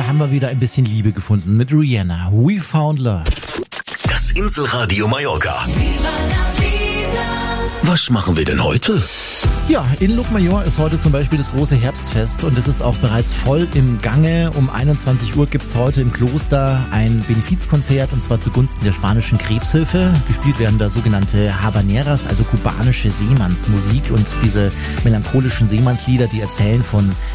da haben wir wieder ein bisschen Liebe gefunden mit Rihanna. We Found Love. Das Inselradio Mallorca. Was machen wir denn heute? Ja, in Llucmajor ist heute zum Beispiel das große Herbstfest und es ist auch bereits voll im Gange. Um 21 Uhr gibt's heute im Kloster ein Benefizkonzert und zwar zugunsten der spanischen Krebshilfe. Gespielt werden da sogenannte Habaneras, also kubanische Seemannsmusik, und diese melancholischen Seemannslieder, die erzählen von